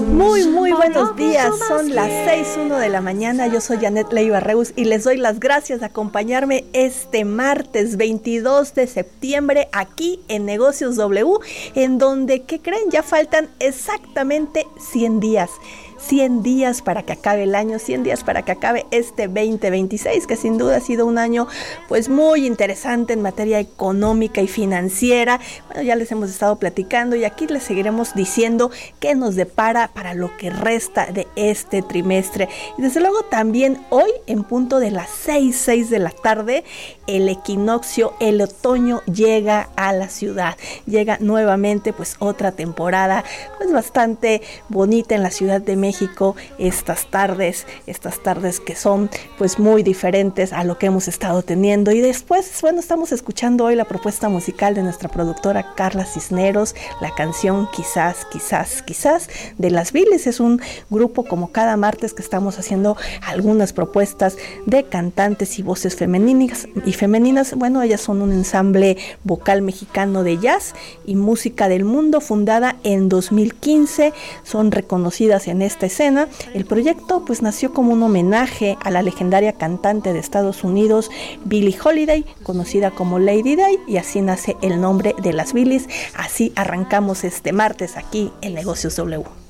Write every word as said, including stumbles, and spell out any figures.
Muy, muy buenos días, son las seis uno de la mañana, yo soy Janet Leiva Reus y les doy las gracias de acompañarme este martes veintidós de septiembre aquí en Negocios W, en donde, ¿qué creen? Ya faltan exactamente cien días. cien días para que acabe el año, cien días para que acabe este veinte veintiséis, que sin duda ha sido un año pues muy interesante en materia económica y financiera. Bueno, ya les hemos estado platicando y aquí les seguiremos diciendo qué nos depara para lo que resta de este trimestre. Y desde luego también hoy, en punto de las seis, seis de la tarde, el equinoccio, el otoño llega a la ciudad. Llega nuevamente pues otra temporada pues bastante bonita en la Ciudad de México. México, estas tardes, estas tardes que son pues muy diferentes a lo que hemos estado teniendo. Y después, bueno, estamos escuchando hoy la propuesta musical de nuestra productora Carla Cisneros, la canción Quizás, Quizás, Quizás de Las Viles. Es un grupo como cada martes que estamos haciendo algunas propuestas de cantantes y voces femeninas y femeninas. Bueno, ellas son un ensamble vocal mexicano de jazz y música del mundo, fundada en dos mil quince. Son reconocidas en esta escena. El proyecto pues nació como un homenaje a la legendaria cantante de Estados Unidos Billie Holiday, conocida como Lady Day, y así nace el nombre de Las Viles. Así arrancamos este martes aquí en Negocios W.